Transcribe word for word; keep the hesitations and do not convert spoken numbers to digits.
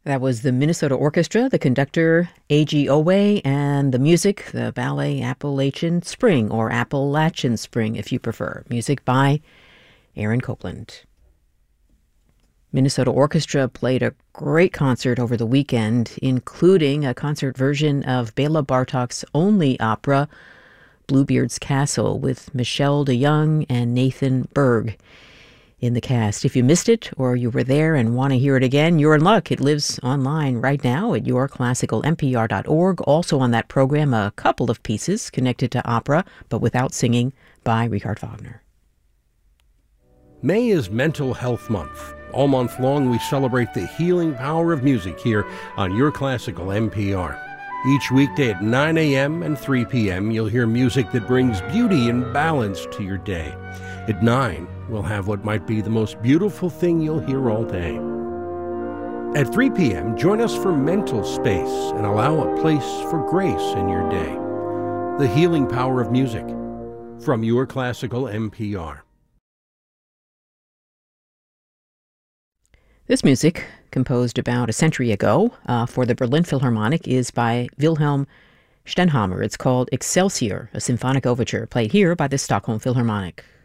That was the Minnesota Orchestra, the conductor A G. Owe, and the music, the ballet Appalachian Spring, or Appalachian Spring, if you prefer. Music by Aaron Copland. Minnesota Orchestra played a great concert over the weekend, including a concert version of Bela Bartok's only opera, Bluebeard's Castle, with Michelle DeYoung and Nathan Berg in the cast. If you missed it or you were there and want to hear it again, you're in luck. It lives online right now at your classical n p r dot org. Also on that program, a couple of pieces connected to opera, but without singing, by Richard Wagner. May is Mental Health Month. All month long, we celebrate the healing power of music here on Your Classical N P R. Each weekday at nine a.m. and three p.m., you'll hear music that brings beauty and balance to your day. At nine, we'll have what might be the most beautiful thing you'll hear all day. At three p.m., join us for Mental Space and allow a place for grace in your day. The healing power of music from Your Classical N P R. This music, composed about a century ago uh, for the Berlin Philharmonic, is by Wilhelm Stenhamer. It's called Excelsior, a symphonic overture, played here by the Stockholm Philharmonic.